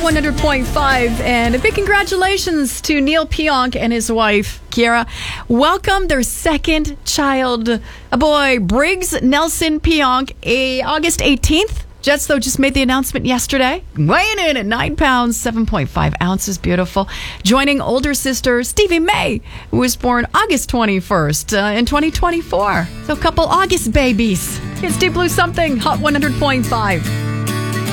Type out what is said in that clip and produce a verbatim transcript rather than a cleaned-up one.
one hundred point five. And a big congratulations to Neil Pionk and his wife, Kiera. Welcome their second child, a boy, Briggs Nelson Pionk, a August eighteenth. Jets, though, just made the announcement yesterday. Weighing in at nine pounds, seven point five ounces. Beautiful. Joining older sister Stevie May, who was born August twenty-first uh, in twenty twenty-four. So a couple August babies. It's Deep Blue Something, Hot one hundred point five.